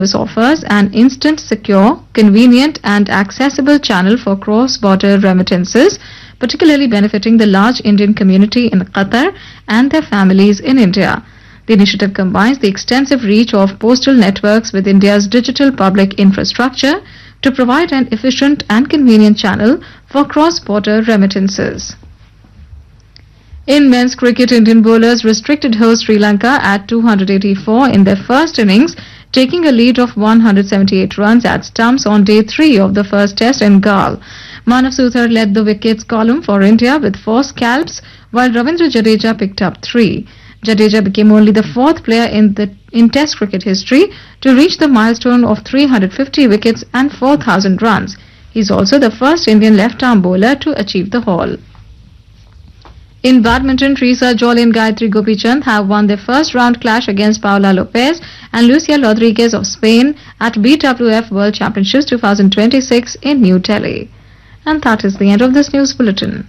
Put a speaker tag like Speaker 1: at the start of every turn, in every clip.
Speaker 1: This offers an instant, secure, convenient, and accessible channel for cross-border remittances, particularly benefiting the large Indian community in Qatar and their families in India. The initiative combines the extensive reach of postal networks with India's digital public infrastructure to provide an efficient and convenient channel for cross-border remittances. In men's cricket, Indian bowlers restricted host Sri Lanka at 284 in their first innings, taking a lead of 178 runs at stumps on day 3 of the first test in Galle. Manav Suthar led the wickets column for India with 4 scalps, while Ravindra Jadeja picked up 3. Jadeja became only the 4th player in Test cricket history to reach the milestone of 350 wickets and 4,000 runs. He is also the first Indian left-arm bowler to achieve the haul. In badminton, Teresa Joly and Gayatri Gopichand have won their first round clash against Paula Lopez and Lucia Rodriguez of Spain at BWF World Championships 2026 in New Delhi. And that is the end of this news bulletin.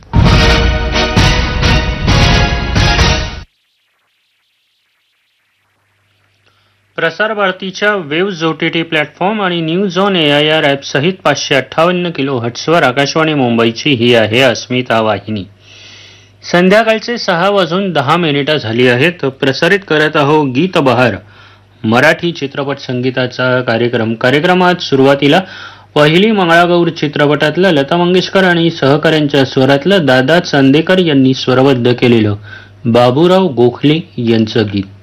Speaker 2: प्रसार भारतीच्या waves OTT platform आणि news on AIR app सहित 558 किलोहर्ट्झवर आकाशवाणी मुंबईची ही आहे अस्मिता वाहिनी. संध्याकाळचे 6:10 झाली आहेत. प्रसारित करत आहो गीत बहार, मराठी चित्रपट संगीताचा कार्यक्रमात सुरुवातीला पहिली मंगळागौर चित्रपटातलं लता मंगेशकर आणि सहकाऱ्यांच्या स्वरातलं दादा चांदेकर यांनी स्वरबद्ध केलेलं बाबूराव गोखले यांचं गीत.